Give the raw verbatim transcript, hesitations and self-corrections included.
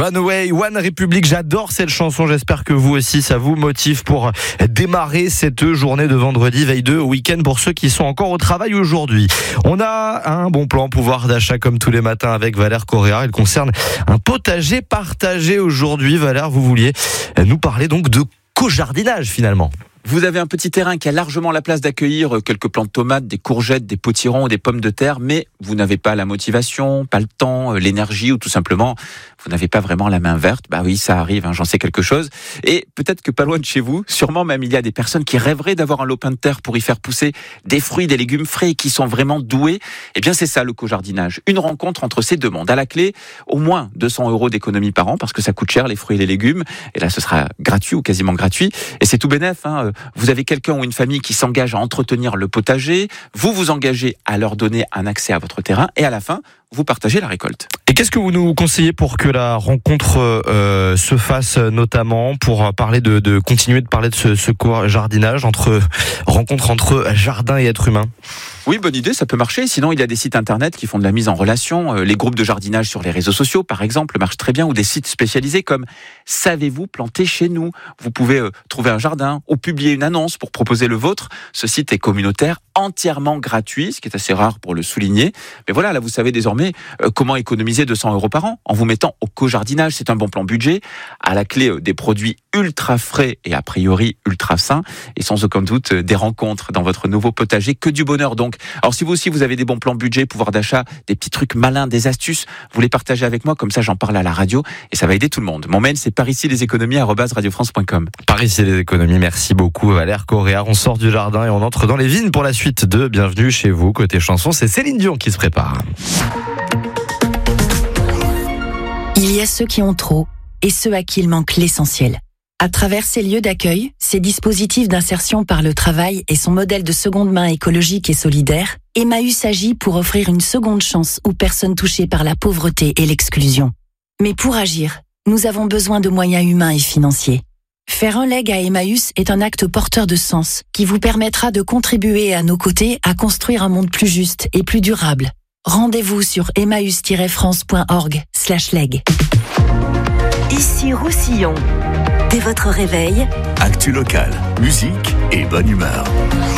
Run Away, One Republic, j'adore cette chanson, j'espère que vous aussi ça vous motive pour démarrer cette journée de vendredi, veille de week-end pour ceux qui sont encore au travail aujourd'hui. On a un bon plan pouvoir d'achat comme tous les matins avec Valère Correa, il concerne un potager partagé aujourd'hui. Valère, vous vouliez nous parler donc de co-jardinage finalement. Vous avez un petit terrain qui a largement la place d'accueillir quelques plants de tomates, des courgettes, des potirons ou des pommes de terre, mais vous n'avez pas la motivation, pas le temps, l'énergie ou tout simplement, vous n'avez pas vraiment la main verte. Bah oui, ça arrive, hein, j'en sais quelque chose. Et peut-être que pas loin de chez vous, sûrement même il y a des personnes qui rêveraient d'avoir un lopin de terre pour y faire pousser des fruits, des légumes frais et qui sont vraiment doués. Eh bien, c'est ça le co-jardinage. Une rencontre entre ces deux mondes. À la clé, au moins deux cents euros d'économie par an parce que ça coûte cher les fruits et les légumes. Et là, ce sera gratuit ou quasiment gratuit. Et c'est tout bénef, hein. Vous avez quelqu'un ou une famille qui s'engage à entretenir le potager, vous vous engagez à leur donner un accès à votre terrain et à la fin, vous partagez la récolte. Et qu'est-ce que vous nous conseillez pour que la rencontre euh, se fasse, notamment pour parler de, de continuer de parler de ce, ce jardinage entre rencontre entre jardin et être humain? Oui, bonne idée, ça peut marcher. Sinon, il y a des sites internet qui font de la mise en relation. Les groupes de jardinage sur les réseaux sociaux, par exemple, marchent très bien, ou des sites spécialisés comme « Savez-vous planter chez nous ?» Vous pouvez euh, trouver un jardin ou publier une annonce pour proposer le vôtre. Ce site est communautaire, entièrement gratuit, ce qui est assez rare pour le souligner. Mais voilà, là, vous savez désormais euh, comment économiser deux cents euros par an en vous mettant au co-jardinage. C'est un bon plan budget. À la clé, euh, des produits ultra frais et a priori ultra sains. Et sans aucun doute, euh, des rencontres dans votre nouveau potager. Que du bonheur donc. Alors si vous aussi vous avez des bons plans budget, pouvoir d'achat, des petits trucs malins, des astuces, vous les partagez avec moi, comme ça j'en parle à la radio et ça va aider tout le monde. Mon mail c'est par ici les économies arobase radio france point com. Par ici les économies, merci beaucoup Valère Correa. On sort du jardin et on entre dans les vignes pour la suite de Bienvenue chez vous. Côté chanson, c'est Céline Dion qui se prépare. Il y a ceux qui ont trop et ceux à qui il manque l'essentiel. À travers ces lieux d'accueil, ces dispositifs d'insertion par le travail et son modèle de seconde main écologique et solidaire, Emmaüs agit pour offrir une seconde chance aux personnes touchées par la pauvreté et l'exclusion. Mais pour agir, nous avons besoin de moyens humains et financiers. Faire un leg à Emmaüs est un acte porteur de sens qui vous permettra de contribuer à nos côtés à construire un monde plus juste et plus durable. Rendez-vous sur emmaüs tiret france point org slash leg. Ici Roussillon. Dès votre réveil, actu local, musique et bonne humeur.